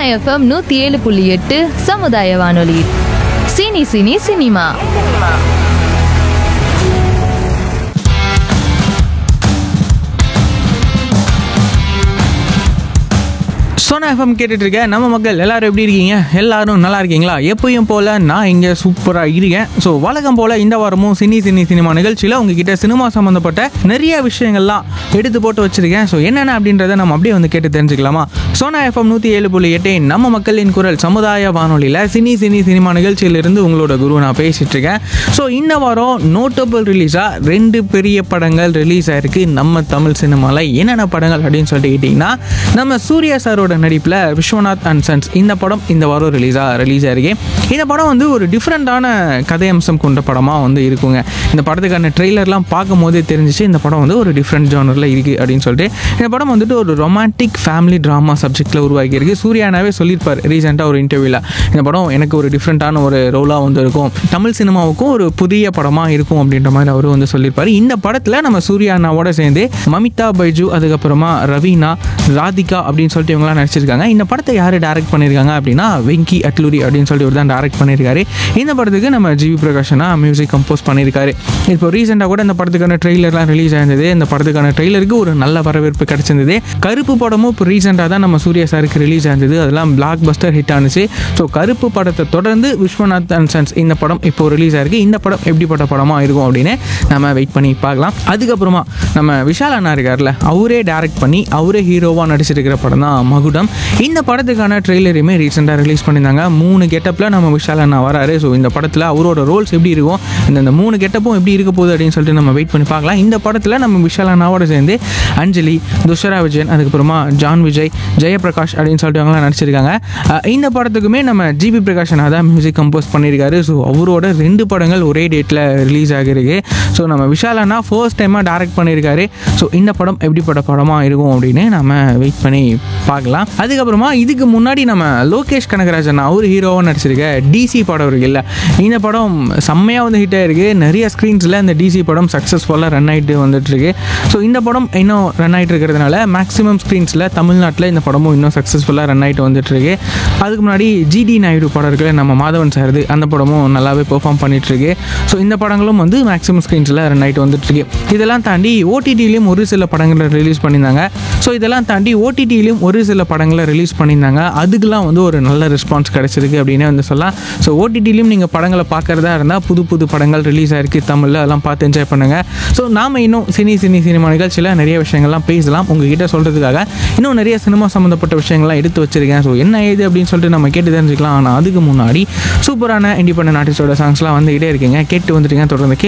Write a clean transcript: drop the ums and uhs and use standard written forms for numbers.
FM 107.8 சமுதாய வானொலி. Cine cine cinema. Sona FM கேட்டுட்டு இருக்கேன். நம்ம மக்கள் எல்லாரும் எப்படி இருக்கீங்க? எல்லாரும் நல்லா இருக்கீங்களா? எப்பயும் போல நான் இங்கே சூப்பராக இருக்கேன். ஸோ வழக்கம் போல இந்த வாரமும் சினிமா நிகழ்ச்சியில் உங்ககிட்ட சினிமா சம்மந்தப்பட்ட நிறைய விஷயங்கள்லாம் எடுத்து போட்டு வச்சிருக்கேன். ஸோ என்னென்ன அப்படின்றத நம்ம அப்படியே வந்து கேட்டு தெரிஞ்சுக்கலாமா? சோனா எஃப்எம் 107.8 நம்ம மக்களின் குரல் சமுதாய வானொலியில் சினிமா நிகழ்ச்சியிலிருந்து உங்களோட குரு நான் பேசிட்டு இருக்கேன். ஸோ இந்த வாரம் நோட்டபிள் ரிலீஸாக 2 பெரிய படங்கள் ரிலீஸ் ஆயிருக்கு நம்ம தமிழ் சினிமாவில். என்னென்ன படங்கள் அப்படின்னு சொல்லிட்டு கேட்டிங்கன்னா, நம்ம சூர்யா சாரோட நடிப்பில் விஸ்வநாத் அண்ட் சன்ஸ் இந்த படம் இந்த வாரம் ரிலீஸ் ஆயிருக்கு. இந்த படம் வந்து ஒரு டிஃப்ரெண்ட்டான கதை அம்சம் கொண்ட படமாக வந்து இருக்குங்க. இந்த படத்துக்கான ட்ரெய்லர்லாம் பார்க்கும் போதே தெரிஞ்சிச்சு இந்த படம் வந்து ஒரு டிஃப்ரெண்ட் ஜானரில் இருக்குது அப்படின்னு சொல்லிட்டு. இந்த படம் வந்துட்டு ஒரு ரொமான்டிக் ஃபேமிலி ட்ராமா சப்ஜெக்டில் உருவாக்கியிருக்கு. சூர்யானாவே சொல்லியிருப்பார் ரீசெண்டாக ஒரு இன்டர்வியூவில், இந்த படம் எனக்கு ஒரு டிஃப்ரெண்ட்டான ஒரு ரோலாக வந்து இருக்கும், தமிழ் சினிமாவுக்கும் ஒரு புதிய படமாக இருக்கும் அப்படின்ற மாதிரி அவர் வந்து சொல்லியிருப்பார். இந்த படத்தில் நம்ம சூர்யானாவோட சேர்ந்து மமிதா பைஜு, அதுக்கப்புறமா ரவீனா, ராதிகா அப்படின்னு சொல்லிட்டு இவங்களாம் நடிச்சிருக்காங்க. இந்த படத்தை யார் டைரக்ட் பண்ணியிருக்காங்க அப்படின்னா வெங்கி அட்லூரி அப்படின்னு சொல்லிட்டு ஒரு தான் டைரக்ட் பண்ணியிருக்காரு. இந்த படத்துக்கு நம்ம ஜிவி பிரகாஷனா மியூசிக் கம்போஸ் பண்ணியிருக்காரு. இப்போ ரீசெண்டாக கூட இந்த படத்துக்கான ட்ரெய்லர்லாம் ரிலீஸ் ஆயிருந்தது. இந்த படத்துக்கான ட்ரெய்லருக்கு ஒரு நல்ல வரவேற்பு கிடைச்சிருந்தது. கருப்பு படமும் இப்போ ரீசெண்டாக தான் நம்ம சூர்யா சாருக்கு ரிலீஸ் ஆயிருந்தது. அதெல்லாம் பிளாக் பஸ்டர் ஹிட் ஆனிச்சு. ஸோ கருப்பு படத்தை தொடர்ந்து விஸ்வநாத் அண்ட் சன்ஸ் இந்த படம் இப்போ ரிலீஸ் ஆயிருக்கு. இந்த படம் எப்படிப்பட்ட படமாக இருக்கும் அப்படின்னு நம்ம வெயிட் பண்ணி பார்க்கலாம். அதுக்கப்புறமா நம்ம விஷால் அண்ணா இருக்கார்ல, அவரே டைரக்ட் பண்ணி அவரே ஹீரோவாக நடிச்சிருக்கிற படம் தான் மகுடம். இந்த படத்துக்கான ட்ரெய்லரையுமே ரீசெண்டாக ரிலீஸ் பண்ணியிருந்தாங்க. 3 கெட்டப்பில் நம்ம விஷால் அண்ணா வராரு. ஸோ இந்த படத்தில் அவரோட ரோல்ஸ் எப்படி இருக்கும், இந்த 3 கெட்டப்பும் எப்படி இருக்க போகுது அப்படின்னு சொல்லிட்டு நம்ம வெயிட் பண்ணி பார்க்கலாம். இந்த படத்தில் நம்ம விஷால் அண்ணாவோட சேர்ந்து அஞ்சலி, துஷரா விஜயன், அதுக்கப்புறமா ஜான் விஜய், ஜெயபிரகாஷ் அப்படின்னு சொல்லிட்டு அவங்களாம் நடிச்சிருக்காங்க. இந்த படத்துக்குமே நம்ம ஜிவி பிரகாஷ் அண்ணா தான் மியூசிக் கம்போஸ் பண்ணியிருக்காரு. ஸோ அவரோட 2 படங்கள் ஒரே டேட்டில் ரிலீஸ் ஆகிருக்கு. ஸோ நம்ம விஷால் அண்ணா ஃபர்ஸ்ட் டைமாக டைரக்ட் பண்ணியிருக்காரு. ஸோ இந்த படம் எப்படிப்பட்ட படமாக இருக்கும் அப்படின்னு நம்ம வெயிட் பண்ணி பார்க்கலாம். அதுக்கப்புறமா இதுக்கு முன்னாடி நம்ம லோகேஷ் கனகராஜன் அவர் ஹீரோவாக நடிச்சிருக்க டிசி படம் இருக்குல்ல, இந்த படம் செம்மையாக வந்து ஹிட் ஆகிருக்கு. நிறைய ஸ்க்ரீன்ஸில் இந்த டிசி படம் சக்ஸஸ்ஃபுல்லாக ரன் ஆகிட்டு வந்துட்டுருக்கு. ஸோ இந்த படம் இன்னும் ரன் ஆகிட்டு இருக்கிறதுனால மேக்ஸிமம் ஸ்க்ரீன்ஸில் தமிழ்நாட்டில் இந்த படமும் இன்னும் சக்ஸஸ்ஃபுல்லாக ரன் ஆகிட்டு வந்துட்டுருக்கு. அதுக்கு முன்னாடி ஜிடி நாயுடு படம் இருக்குல்ல, நம்ம மாதவன் சார், அந்த படமும் நல்லாவே பெர்ஃபார்ம் பண்ணிகிட்ருக்கு. ஸோ இந்த படங்களும் வந்து மேக்ஸிமம் ஸ்க்ரீன்ஸில் ரன் ஆகிட்டு வந்துட்டுருக்கு. இதெல்லாம் தாண்டி ஓடிடிலையும் ஒரு சில படங்களை ரிலீஸ் பண்ணியிருந்தாங்க. ஸோ இதெல்லாம் தாண்டி ஓடிடிலையும் ஒரு சில படங்களை ரிலீஸ் பண்ணியிருந்தாங்க. அதுக்கெலாம் வந்து ஒரு நல்ல ரெஸ்பான்ஸ் கிடச்சிருக்கு அப்படின்னே வந்து சொல்லலாம். ஸோ ஓடிடிலையும் நீங்கள் படங்களை பார்க்குறதா இருந்தால் புது படங்கள் ரிலீஸ் ஆகிருக்கு தமிழில், அதெல்லாம் பார்த்து என்ஜாய் பண்ணுங்கள். ஸோ நாம் இன்னும் சினிமா நிகழ்ச்சியில் நிறைய விஷயங்கள்லாம் பேசலாம். உங்ககிட்ட சொல்கிறதுக்காக இன்னும் நிறைய சினிமா சம்மந்தப்பட்ட விஷயங்கள்லாம் எடுத்து வச்சுருக்கேன். ஸோ என்ன ஏது அப்படின்னு சொல்லிட்டு நம்ம கேட்டு தெரிஞ்சுக்கலாம். ஆனால் அதுக்கு முன்னாடி சூப்பரான இண்டிபெண்டன்ட் ஆர்டிஸ்டோட சாங்ஸ்லாம் வந்துகிட்டே இருக்கீங்க, கேட்டு வந்துட்டீங்க. தொடர்ந்து